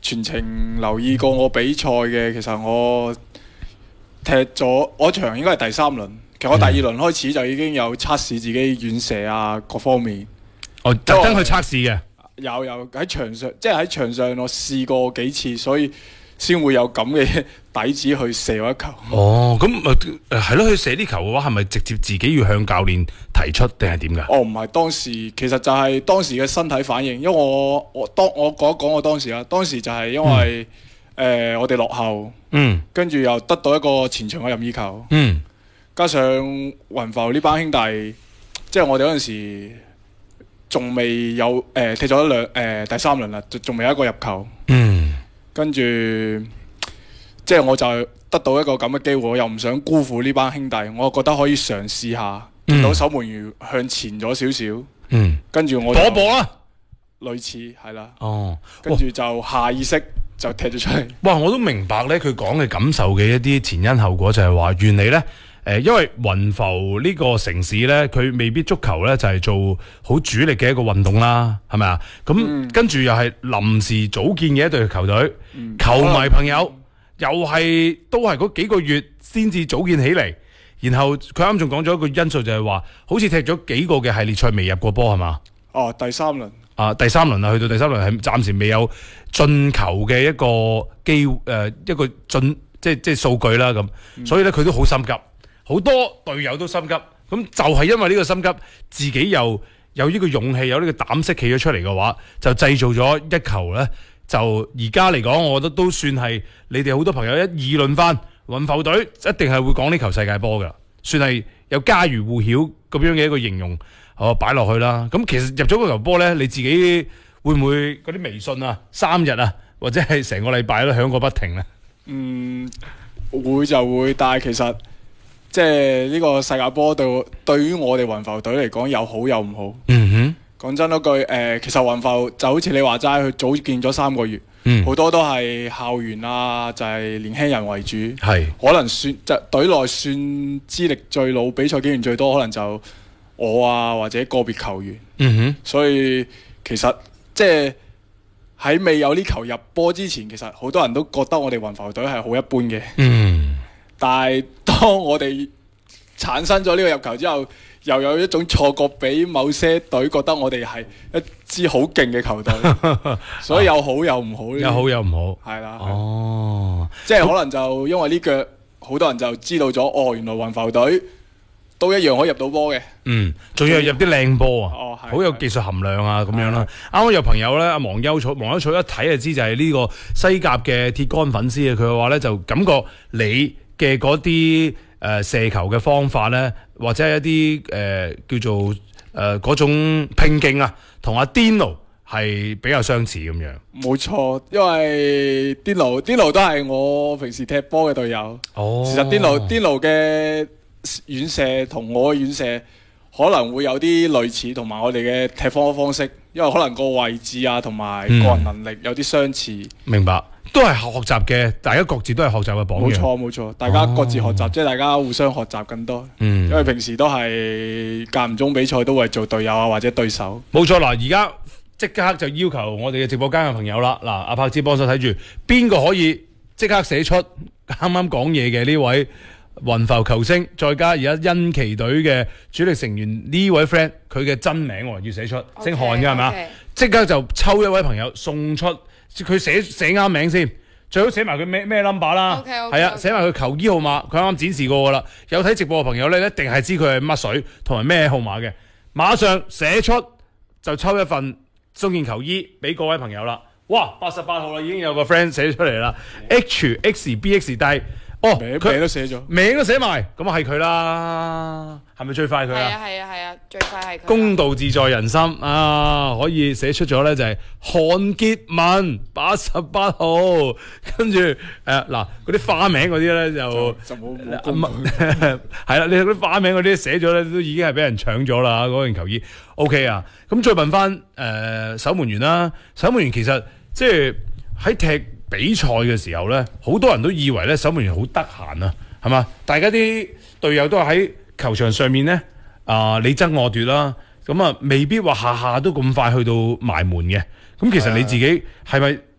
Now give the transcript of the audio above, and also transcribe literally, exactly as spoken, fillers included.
全程留意過我比賽嘅，其實我踢咗我場應該係第三輪，其實我第二輪開始就已經有測試自己遠射啊各方面。 哦，特登去測試嘅。 有有喺場上，即係喺場上我試過幾次，所以先會有咁嘅底子去射一球。 哦，咁誒係咯，去射啲球嘅話，係咪直接自己要向教練提出定係點㗎？ 哦，唔係，當時其實就係當時嘅身體反應，因為我我當我講一講我當時啦，當時就係因為誒、嗯呃、我哋落後， 嗯， 跟住又得到一個前場嘅任意球， 嗯， 加上雲浮呢班兄弟，即係我哋嗰陣時。仲未有誒、呃、踢咗兩誒第三輪啦，仲未有一個入球。 嗯， 跟住即係我就得到一個咁嘅機會，我又唔想辜負呢班兄弟，我覺得可以嘗試下，見、嗯、到守門員向前咗少少。嗯，跟住我搏一搏啦， 類似係啦。 哦， 跟住就下意識就踢咗出去。 哇！我都明白咧，佢講嘅感受嘅一啲前因後果就係話，原嚟咧。誒，因為雲浮呢個城市咧，佢未必足球咧就係做好主力嘅一個運動啦，係咪啊？咁、嗯、跟住又係臨時組建嘅一隊球隊，嗯、球迷朋友、嗯、又係都係嗰幾個月先至組建起嚟，然後佢啱仲講咗一個因素就係話，好似踢咗幾個嘅系列賽未入過波係嘛？哦， 第三輪啊，第三輪啊，去到第三輪係暫時未有進球嘅一個機誒、呃、一個進即係即係數據啦咁，嗯、所以咧佢都好心急。好多隊友都心急，咁就係因為呢個心急，自己又有呢個勇氣，有呢個膽識企咗出嚟嘅話，就製造咗一球呢。就而家嚟講，我覺得都算係你哋好多朋友一議論翻雲浮隊，一定係會講呢球世界波㗎，算係有家喻戶曉咁樣嘅一個形容，我擺落去啦。咁其實入咗嗰球波呢，你自己會唔會嗰啲微信啊、三日啊，或者係成個禮拜都響個不停呢？ 嗯，會就會，但係其實。即係呢個世界波對對於我哋雲浮隊嚟講有好有唔好。嗯哼，講真嗰句誒、呃，其實雲浮就好似你話齋，佢組建咗三個月，好、嗯、多都係校園啊，就係、是、年輕人為主。係可能算就隊內算資歷最老、比賽經驗最多，可能就我啊或者個別球員。嗯哼，所以其實即係喺未有呢球入波之前，其實好多人都覺得我哋雲浮隊係好一般嘅。嗯。但係當我哋產生咗呢個入球之後，又有一種錯覺俾某些隊覺得我哋係一支好勁嘅球隊，所以有好有唔好。 有好有唔好， 係啦。 哦， 即係可能就因為呢腳，好多人就知道咗，哦，原來雲浮隊都一樣可以入到波嘅。嗯，仲要入啲靚波啊，哦，好有技術含量啊，咁樣啦。啱啱有朋友咧，阿黃優草，黃優草一睇就知就係呢個西甲嘅鐵杆粉絲啊。佢話咧就感覺你嘅嗰啲誒射球嘅方法咧，或者係一啲誒、呃、叫做誒嗰、呃、種拼勁啊，同阿 Dino 係比較相似咁樣。冇錯，因為 Dino Dino 都係我平時踢波嘅隊友。哦，其實 Dino Dino 嘅遠射同我嘅遠射可能會有啲類似，同埋我哋嘅踢波方式，因為可能個位置啊同埋個人能力有啲相似。嗯、明白。都係學習嘅，大家各自都係學習嘅榜樣。冇錯冇錯，大家各自學習，哦、即係大家互相學習更多。嗯，因為平時都係間唔中比賽都會做隊友啊或者對手。冇錯啦，而家即刻就要求我哋嘅直播間嘅朋友啦，嗱，阿柏芝幫手睇住邊個可以即刻寫出啱啱講嘢嘅呢位雲浮球星，再加而家恩奇隊嘅主力成員呢位 friend， 佢嘅真名要寫出， okay, 姓韓嘅係嘛？即刻就抽一位朋友送出。佢寫寫啱名先，最好寫埋佢咩咩 number 啦，係啊，寫埋佢球衣號碼，佢啱啱展示過噶啦。有睇直播嘅朋友咧，一定係知佢係乜水同埋咩號碼嘅。馬上寫出就抽一份中件球衣俾各位朋友啦。哇，八十八號啦，已經有個 friend 寫出嚟啦 ，H X B X 但係哦，佢名都寫咗，名都寫埋，咁啊係佢啦，係咪最快佢啊？ 係啊係啊係啊，最快係佢。 公道自在人心啊！可以寫出咗咧就係韓傑文八十八號，跟住誒嗱嗰啲花名嗰啲咧就就冇冇係啦，你嗰啲花名嗰啲寫咗咧都已經係俾人搶咗啦嗰件球衣。OK 啊，咁再問翻誒守門員啦，守門員其實即係喺踢比賽嘅時候咧，好多人都以為咧守門員好得閒啊，係嘛？大家啲隊友都係喺球場上面咧，啊、呃、你爭我奪啦，咁啊未必話下下都咁快去到埋門嘅。咁其實你自己係咪